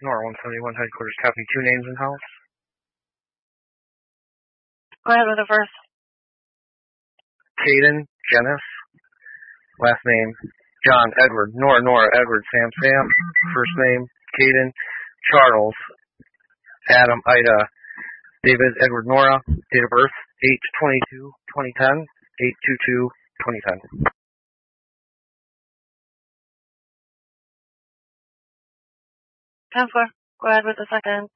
NOR 171 headquarters, copy. 2 names in house. Go ahead with the first. Caden Janice. Last name John Edward. Nora Edward Sam. First name Caden Charles Adam Ida David Edward Nora. Date of birth 8/22/2010. 8/22/2010. 10-4. Go ahead with the second.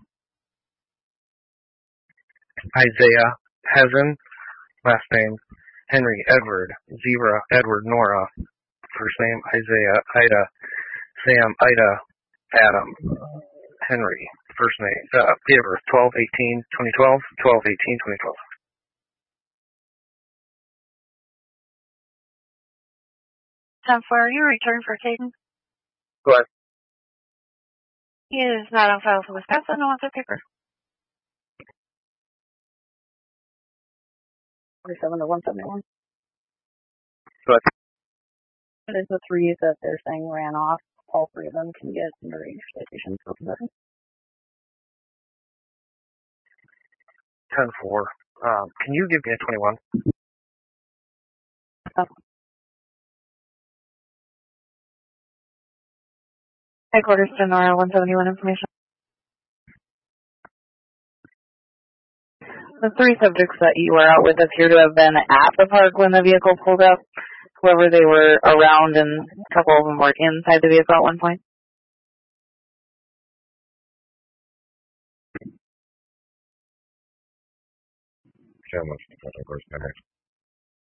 Isaiah Hezen. Last name Henry Edward Zebra Edward Nora. First name Isaiah Ida Sam Ida Adam Henry. First name date of birth 12/18/2012. 12/18/2012. 10-4. Are you returned for Caden? Go ahead. He is not on file for Wisconsin. No one's a picker. 47 to 171. Go ahead. It is the 3 that they're saying ran off. All 3 of them can get underage citations for possession. 10-4. Can you give me a 21? Headquarters to NOR 171 information. The 3 subjects that you were out with appear to have been at the park when the vehicle pulled up. However, they were around and a couple of them were inside the vehicle at one point. Challenge, of course,